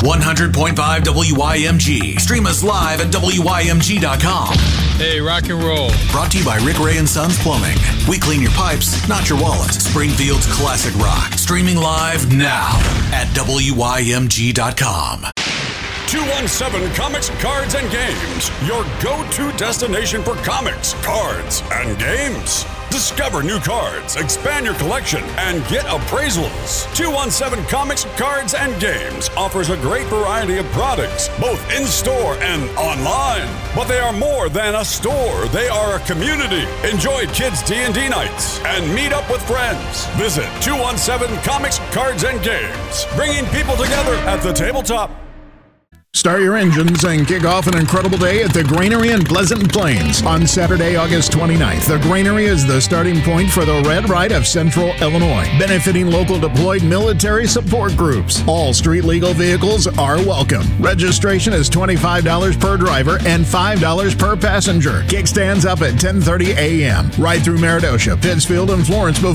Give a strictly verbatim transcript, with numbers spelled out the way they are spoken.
one hundred point five W Y M G. Stream us live at W Y M G dot com. Hey, rock and roll. Brought to you by Rick Ray and Sons Plumbing. We clean your pipes, not your wallet. Springfield's classic rock. Streaming live now at W Y M G dot com. two one seven Comics, Cards, and Games. Your go-to destination for comics, cards, and games. Discover new cards, expand your collection, and get appraisals. two one seven Comics, Cards, and Games offers a great variety of products, both in-store and online. But they are more than a store. They are a community. Enjoy kids' D and D nights and meet up with friends. Visit two one seven Comics, Cards, and Games, bringing people together at the tabletop. Start your engines and kick off an incredible day at the Granary in Pleasant Plains. On Saturday, August twenty-ninth, the Granary is the starting point for the Red Ride of Central Illinois, benefiting local deployed military support groups. All street-legal vehicles are welcome. Registration is twenty-five dollars per driver and five dollars per passenger. Kickstands up at ten thirty a.m. right through Meredosia, Pittsfield, and Florence.